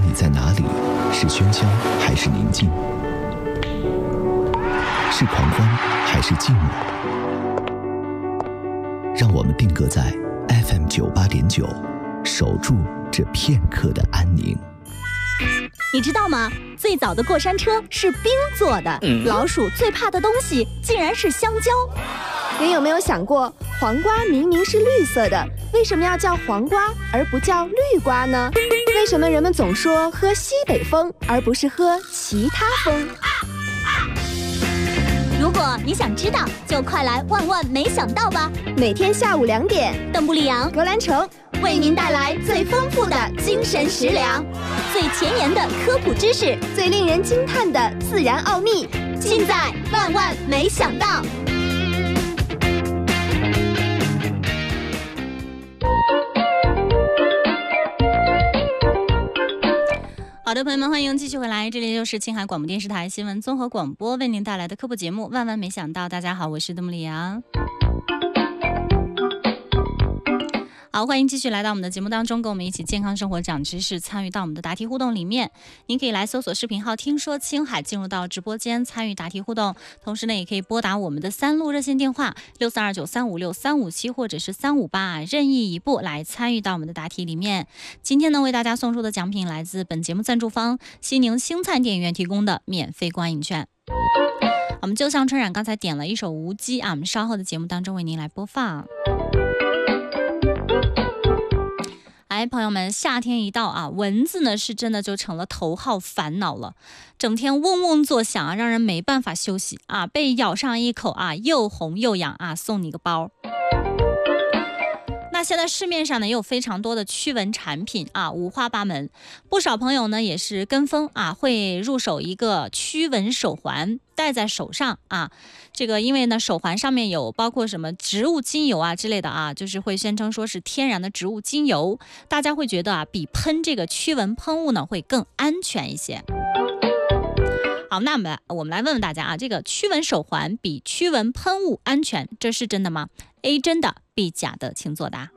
你在哪里？是喧嚣还是宁静？是狂欢还是寂寞？让我们定格在 FM 98.9，守住这片刻的安宁。 你知道吗？最早的过山车是冰做的，老鼠最怕的东西竟然是香蕉。 你有没有想过，黄瓜明明是绿色的，为什么要叫黄瓜而不叫绿瓜呢？为什么人们总说喝西北风而不是喝其他风？ 如果你想知道，就快来万万没想到吧！ 每天下午2点， 邓布利昂、 格兰城为您带来最丰富的精神食粮，最前沿的科普知识， 最令人惊叹的自然奥秘， 尽在万万没想到。好的，朋友们，欢迎继续回来，这里就是青海广播电视台新闻综合广播为您带来的科普节目《万万没想到》。大家好，我是邓布利昂。好，欢迎继续来到我们的节目当中，跟我们一起健康生活长知识，参与到我们的答题互动里面。您可以来搜索视频号听说青海，进入到直播间参与答题互动，同时呢也可以拨打我们的3路热线电话6329356357或者是358，任意一部来参与到我们的答题里面。今天呢为大家送出的奖品来自本节目赞助方西宁星灿电影院提供的免费观影券。我们就像春冉刚才点了一首无羁啊，我们稍后的节目当中为您来播放。哎，朋友们，夏天一到啊，蚊子呢是真的就成了头号烦恼了，整天嗡嗡作响啊，让人没办法休息啊，被咬上一口啊，又红又痒啊，送你个包。那现在市面上呢也有非常多的驱蚊产品啊，五花八门，不少朋友呢也是跟风啊，会入手一个驱蚊手环，戴在手上啊。这个因为呢手环上面有包括什么植物精油啊之类的啊，就是会宣称说是天然的植物精油，大家会觉得啊比喷这个驱蚊喷雾呢会更安全一些。好，那我们来问问大家啊，这个驱蚊手环比驱蚊喷雾安全，这是真的吗？ A 真的 B 假的，请作答。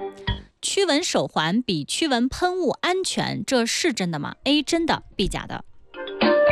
驱蚊手环比驱蚊喷雾安全，这是真的吗？ A 真的 B 假的。